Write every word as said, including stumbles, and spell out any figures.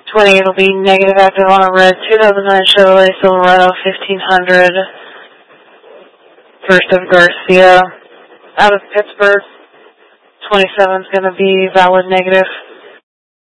twenty, it'll be negative active on a red two thousand nine Chevrolet Silverado fifteen hundred. First of Garcia. Out of Pittsburgh. twenty-seven is going to be valid negative.